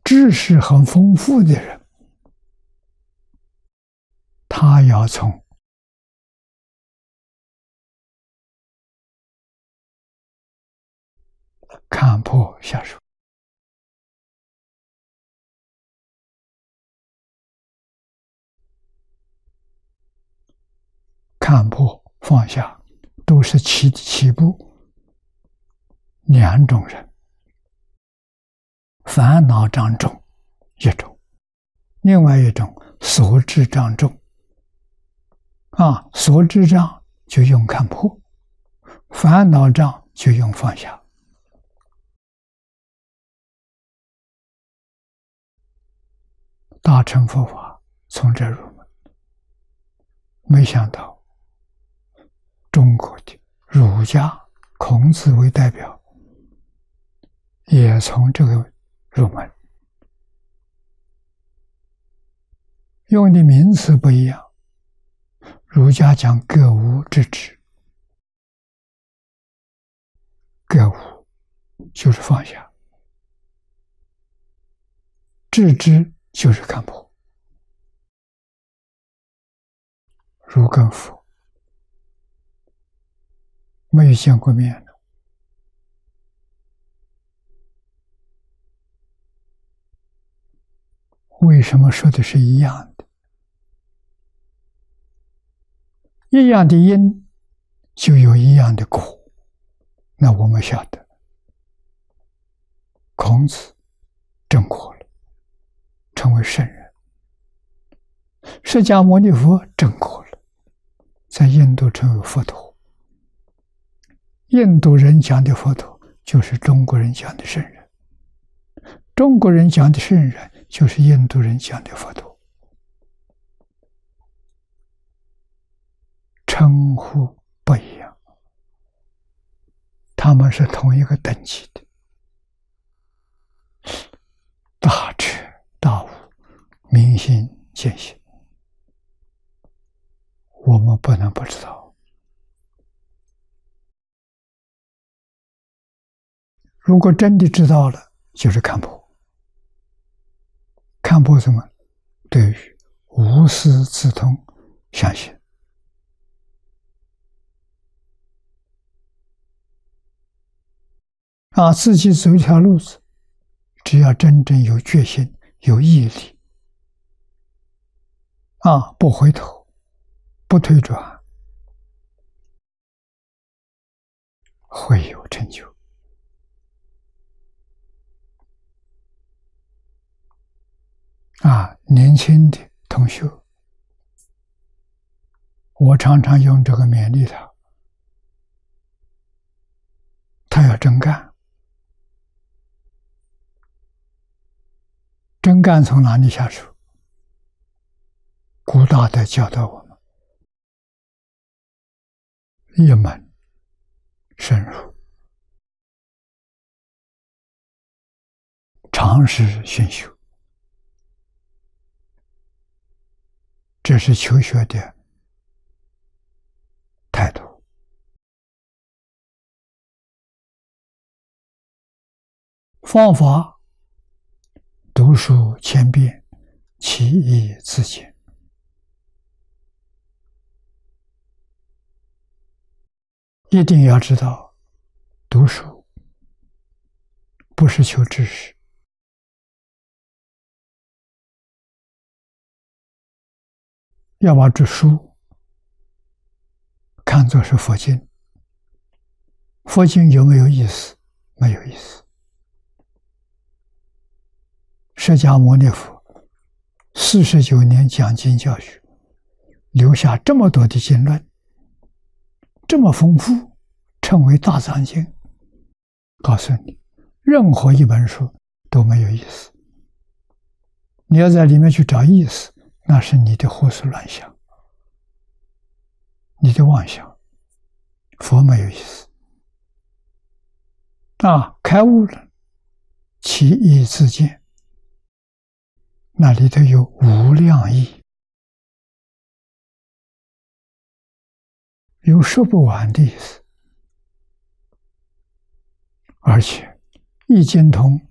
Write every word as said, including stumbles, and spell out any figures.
知识很丰富的人，他要从看破下手。看破放下都是起起步两种人，烦恼障重一种，另外一种所知障重。啊，所知障就用看破，烦恼障就用放下。大乘佛法从这入门，没想到中国的儒家，孔子为代表，也从这个入门，用的名词不一样。儒家讲格物致知，格物就是放下，致知就是看破。儒跟佛没有见过面的，为什么说的是一样的？一样的因就有一样的果。那我们晓得，孔子证果了，成为圣人；释迦牟尼佛证果了，在印度成为佛陀。印度人讲的佛陀就是中国人讲的圣人，中国人讲的圣人就是印度人讲的佛陀，称呼不一样，他们是同一个等级的。大彻大悟，明心见性，我们不能不知道。如果真的知道了，就是看破。看破什么？对于无师自通相信。啊，自己走一条路子，只要真正有决心、有毅力，啊，不回头，不退转，会有成就。啊，年轻的同学，我常常用这个勉励他，他要真干。真干从哪里下手？古大德教导我们，一门深入，长时熏修，这是求学的态度。方法，读书千遍，其义自见。一定要知道，读书不是求知识，要把这书看作是佛经。佛经有没有意思？没有意思。释迦牟尼佛四十九年讲经教学，留下这么多的经论，这么丰富，称为大藏经。告诉你，任何一本书都没有意思。你要在里面去找意思，那是你的胡思乱想，你的妄想。佛没有意思。啊，开悟了，其义自见。那里头有无量义，有说不完的意思。而且一经通